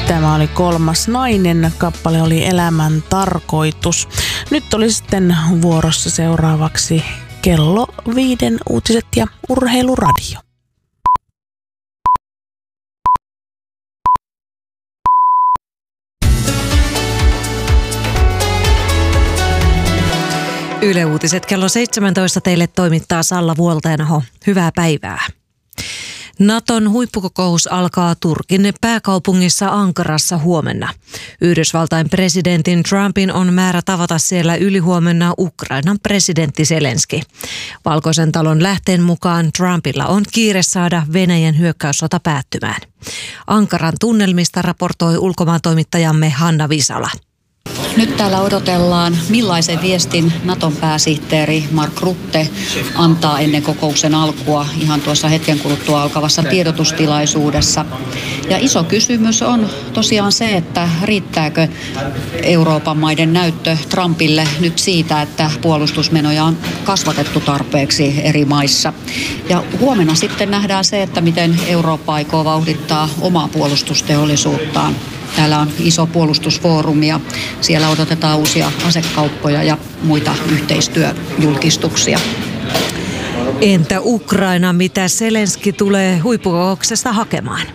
Tämä oli Kolmas nainen, kappale oli Elämän tarkoitus. Nyt oli sitten vuorossa seuraavaksi kello 5 uutiset ja urheiluradio. Yle Uutiset kello 17 teille toimittaa Salla Vuolteenaho. Hyvää päivää. Naton huippukokous alkaa Turkin pääkaupungissa Ankarassa huomenna. Yhdysvaltain presidentin Trumpin on määrä tavata siellä ylihuomenna Ukrainan presidentti Zelenski. Valkoisen talon lähteen mukaan Trumpilla on kiire saada Venäjän hyökkäyssota päättymään. Ankaran tunnelmista raportoi ulkomaantoimittajamme Hanna Visala. Nyt täällä odotellaan, millaisen viestin Naton pääsihteeri Mark Rutte antaa ennen kokouksen alkua ihan tuossa hetken kuluttua alkavassa tiedotustilaisuudessa. Ja iso kysymys on tosiaan se, että riittääkö Euroopan maiden näyttö Trumpille nyt siitä, että puolustusmenoja on kasvatettu tarpeeksi eri maissa. Ja huomenna sitten nähdään se, että miten Eurooppa aikoo vauhdittaa omaa puolustusteollisuuttaan. Täällä on iso puolustusfoorumi ja siellä odotetaan uusia asekauppoja ja muita yhteistyöjulkistuksia. Entä Ukraina, mitä Zelenski tulee huippukokouksesta hakemaan?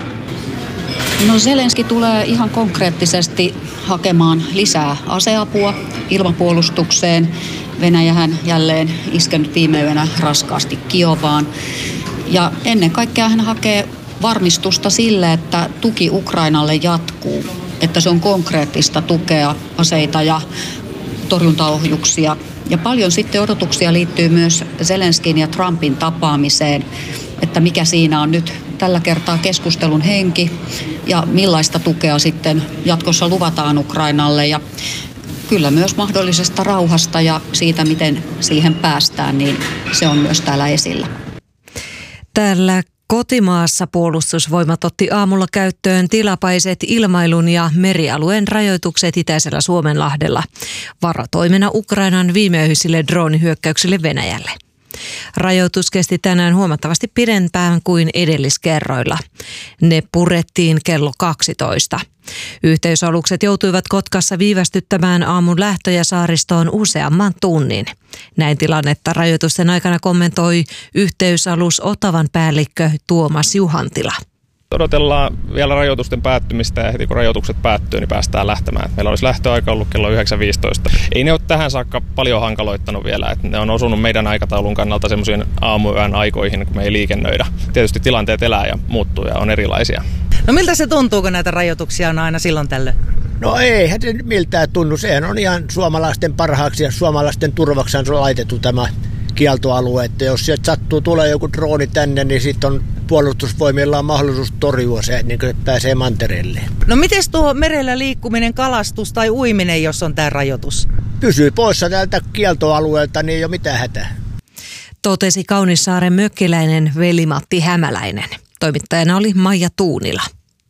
No Zelenski tulee ihan konkreettisesti hakemaan lisää aseapua ilmapuolustukseen. Venäjähän jälleen iskenyt viime yönä raskaasti Kiovaan. Ja ennen kaikkea hän hakee varmistusta sille, että tuki Ukrainalle jatkuu, että se on konkreettista tukea, aseita ja torjuntaohjuksia. Ja paljon sitten odotuksia liittyy myös Zelenskin ja Trumpin tapaamiseen, että mikä siinä on nyt tällä kertaa keskustelun henki ja millaista tukea sitten jatkossa luvataan Ukrainalle ja kyllä myös mahdollisesta rauhasta ja siitä, miten siihen päästään, niin se on myös täällä esillä. Täällä kotimaassa puolustusvoimat otti aamulla käyttöön tilapäiset ilmailun ja merialueen rajoitukset itäisellä Suomenlahdella varotoimena Ukrainan viimeöisille droonihyökkäyksille Venäjälle. Rajoitus kesti tänään huomattavasti pidempään kuin edelliskerroilla. Ne purettiin kello 12. Yhteysalukset joutuivat Kotkassa viivästyttämään aamun lähtöjä saaristoon useamman tunnin. Näin tilannetta rajoitusten aikana kommentoi yhteysalus Otavan päällikkö Tuomas Juhantila. Odotellaan vielä rajoitusten päättymistä ja heti kun rajoitukset päättyy, niin päästään lähtemään. Meillä olisi lähtöaika ollut kello 9.15. Ei ne ole tähän saakka paljon hankaloittanut vielä. Että ne on osunut meidän aikataulun kannalta semmoisiin aamuyön aikoihin, kun me ei liikennöidä. Tietysti tilanteet elää ja muuttuu ja on erilaisia. No miltä se tuntuu, kun näitä rajoituksia on aina silloin tällöin? No eihän se miltään tunnu. Sehän on ihan suomalaisten parhaaksi ja suomalaisten turvaksi on laitettu tämä kieltoalue. Että jos sieltä sattuu tulee joku drooni tänne, niin sitten on puolustusvoimilla on mahdollisuus torjua se, niin kuin pääsee mantereelle. No miten tuo merellä liikkuminen, kalastus tai uiminen, jos on tämä rajoitus? Pysyy poissa tältä kieltoalueelta, niin ei ole mitään hätää. Totesi Kaunissaaren mökkiläinen Veli-Matti Hämäläinen. Toimittajana oli Maija Tuunila.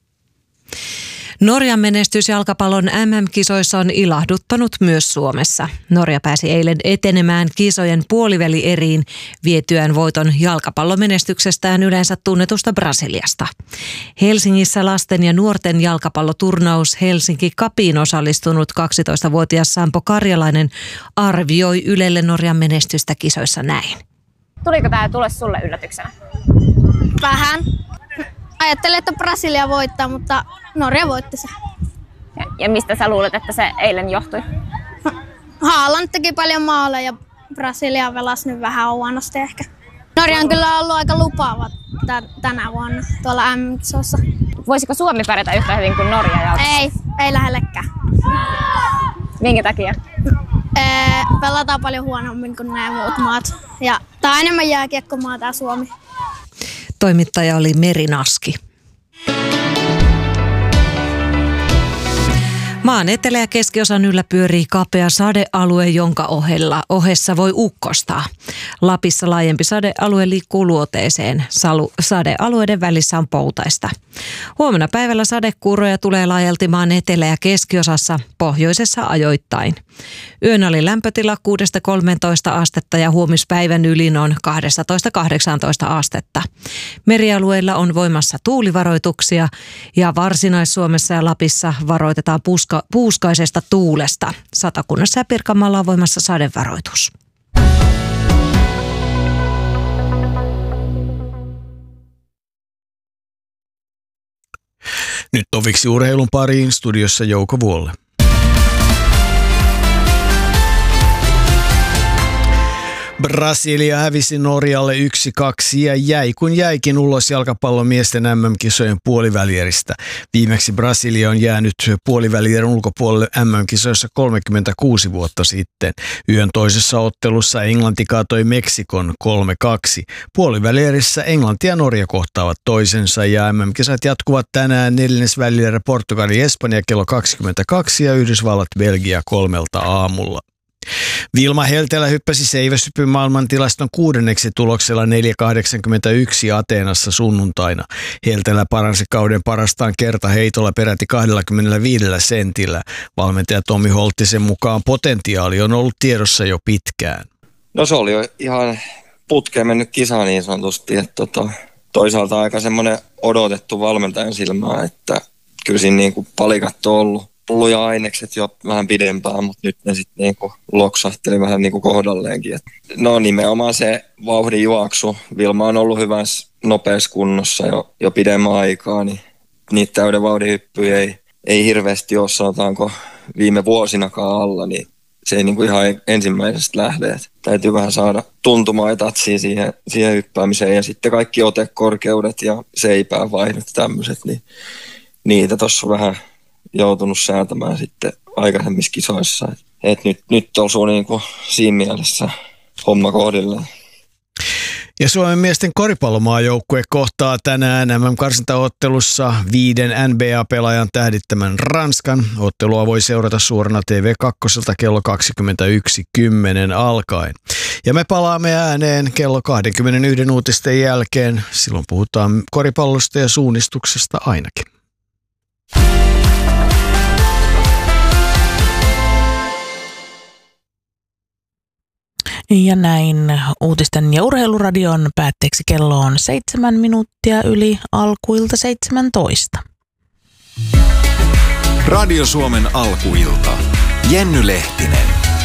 Norjan menestys jalkapallon MM-kisoissa on ilahduttanut myös Suomessa. Norja pääsi eilen etenemään kisojen puolivälieriin vietyään voiton jalkapallomenestyksestään yleensä tunnetusta Brasiliasta. Helsingissä lasten ja nuorten jalkapalloturnaus Helsinki Cupiin osallistunut 12-vuotias Sampo Karjalainen arvioi Ylelle Norjan menestystä kisoissa näin. Tuliko tämä tule sulle yllätyksenä? Vähän. Ajattelin, että Brasilia voittaa, mutta Norja voitti se. Ja mistä sä luulet, että se eilen johtui? Haaland teki paljon maaleja ja Brasilia velasi nyt vähän huonosti ehkä. Norja on kyllä ollut aika lupaava tänä vuonna tuolla MM-kisossa. Voisiko Suomi pärjätä yhtä hyvin kuin Norja? Ei lähellekään. Minkä takia? Pelataan paljon huonommin kuin nämä muut maat. Ja tää on enemmän jääkiekkomaa tää Suomi. Toimittaja oli Meri Naski. Maan etelä- ja keskiosan yllä pyörii kapea sadealue, jonka ohessa voi ukkostaa. Lapissa laajempi sadealue liikkuu luoteeseen. Sadealueiden välissä on poutaista. Huomenna päivällä sadekuuroja tulee laajalti maan etelä- ja keskiosassa, pohjoisessa ajoittain. Yön oli lämpötila 6-13 astetta ja huomispäivän ylin on 12-18 astetta. Merialueilla on voimassa tuulivaroituksia ja Varsinais-Suomessa ja Lapissa varoitetaan puuskaisesta tuulesta. Satakunnassa ja Pirkanmaalla on voimassa sadevaroitus. Nyt oviksi urheilun pariin, studiossa Jouko Vuolle. Brasilia hävisi Norjalle 1-2 ja jäi kun jäikin ulos jalkapallon miesten MM-kisojen puolivälieristä. Viimeksi Brasilia on jäänyt puolivälierin ulkopuolelle MM-kisoissa 36 vuotta sitten. Yön toisessa ottelussa Englanti kaatoi Meksikon 3-2. Puolivälierissä Englanti ja Norja kohtaavat toisensa ja MM-kisat jatkuvat tänään neljännesvälierä Portugali Espanja kello 22 ja Yhdysvallat Belgia 3 aamulla. Vilma Heltelä hyppäsi seiväshypyn maailmantilaston 6. tuloksella 4.81 Ateenassa sunnuntaina. Heltelä paransi kauden parastaan kertaheitolla peräti 25 sentillä. Valmentaja Tomi Holttisen mukaan potentiaali on ollut tiedossa jo pitkään. No se oli jo ihan putkeen mennyt kisa niin sanotusti, että toisaalta aika semmoinen odotettu valmentajan silmää, että kyllä siinä niin kuin palikat on ollut ja ainekset jo vähän pidempään, mutta nyt ne sitten niinku loksahteli vähän niinku kohdalleenkin. No nimenomaan se vauhdin juoksu. Vilma on ollut hyvässä nopeassa kunnossa jo pidemmän aikaa, niin niitä täyden vauhdin hyppyjä ei hirveästi ole, sanotaanko viime vuosinakaan alla, niin se ei niinku ihan ensimmäisestä lähde. Täytyy vähän saada tuntumaa ja tatsia siihen hyppäämiseen ja sitten kaikki otekorkeudet ja seipäävaihdot ja tämmöiset, niin niitä tuossa on vähän joutunut säätämään sitten aikaisemmissa kisoissa. Et nyt osuu niinku siinä mielessä homma kohdillaan. Ja Suomen miesten koripallomaajoukkue kohtaa tänään MM-karsintaottelussa 5 NBA-pelaajan tähdittämän Ranskan. Ottelua voi seurata suorana TV2 kello 21.10 alkaen. Ja me palaamme ääneen kello 21 uutisten jälkeen. Silloin puhutaan koripallosta ja suunnistuksesta ainakin. Ja näin uutisten ja urheiluradion päätteeksi kello on 7 minuuttia yli alkuilta 17. Radio Suomen alkuilta. Jenny Lehtinen.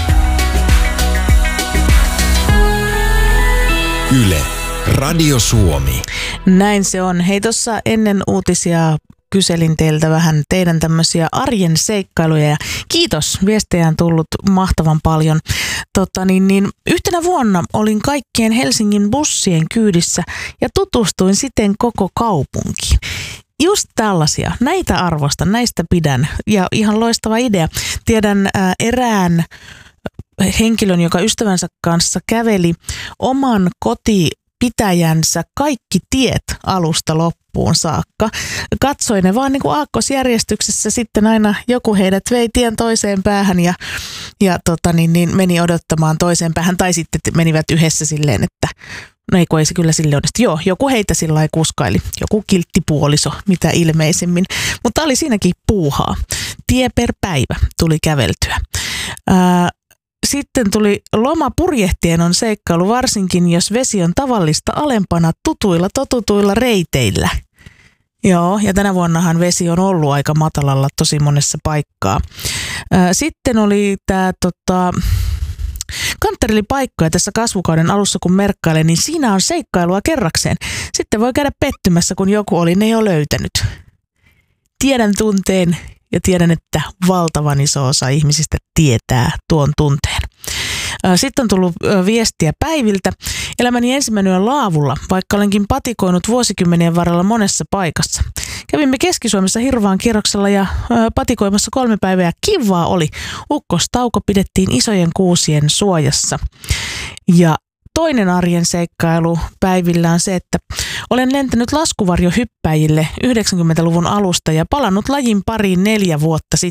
Yle. Radio Suomi. Näin se on. Hei, tuossa ennen uutisia kyselin teiltä vähän teidän tämmöisiä arjen seikkailuja ja kiitos, viestejä on tullut mahtavan paljon. Yhtenä vuonna olin kaikkien Helsingin bussien kyydissä ja tutustuin siten koko kaupunkiin. Just tällaisia, näitä arvostan, näistä pidän ja ihan loistava idea. Tiedän erään henkilön, joka ystävänsä kanssa käveli oman kotipitäjänsä kaikki tiet alusta loppuun saakka. Katsoi ne vaan niin kuin aakkosjärjestyksessä, sitten aina joku heidät vei tien toiseen päähän ja meni odottamaan toiseen päähän tai sitten menivät yhdessä silleen, että no ei se kyllä sille onnistu. Joo, joku heitä sillä lailla kuskaili, joku kilttipuoliso, mitä ilmeisemmin, mutta oli siinäkin puuhaa. Tie per päivä tuli käveltyä. Sitten tuli lomapurjehtien on seikkailu, varsinkin jos vesi on tavallista alempana totutuilla reiteillä. Joo, ja tänä vuonnahan vesi on ollut aika matalalla tosi monessa paikkaa. Sitten oli tämä kanttarilipaikkoja tässä kasvukauden alussa, kun merkkailee, niin siinä on seikkailua kerrakseen. Sitten voi käydä pettymässä, kun joku oli ne jo löytänyt. Tiedän tunteen ja tiedän, että valtavan iso osa ihmisistä tietää tuon tunteen. Sitten on tullut viestiä päiviltä. Elämäni ensimmäinen on laavulla, vaikka olenkin patikoinut vuosikymmenien varrella monessa paikassa. Kävimme Keski-Suomessa Hirvaan kierroksella ja patikoimassa 3 päivää. Kivaa oli. Ukkostauko pidettiin isojen kuusien suojassa. Ja toinen arjen seikkailu päivillä on se, että olen lentänyt laskuvarjohyppäjille 90-luvun alusta ja palannut lajin pariin 4 vuotta sitten.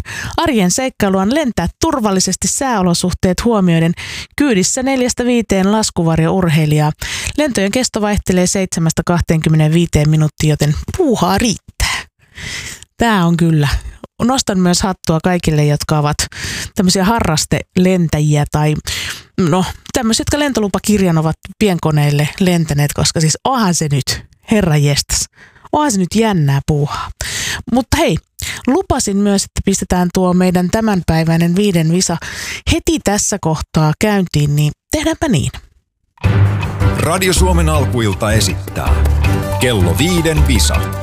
Arjen seikkailua on lentää turvallisesti sääolosuhteet huomioiden kyydissä 4-5 laskuvarjourheilijaa. Lentojen kesto vaihtelee 7-25 minuuttia, joten puuhaa riittää. Tämä on kyllä. Nostan myös hattua kaikille, jotka ovat tämmöisiä harrastelentäjiä tai tämmöisiä, jotka lentolupakirjan ovat pienkoneille lentäneet, koska siis onhan se nyt, herranjestas, onhan se nyt jännää puuhaa. Mutta hei, lupasin myös, että pistetään tuo meidän tämänpäiväinen 5 visa heti tässä kohtaa käyntiin, niin tehdäänpä niin. Radio Suomen alkuilta esittää Kello 5 visa.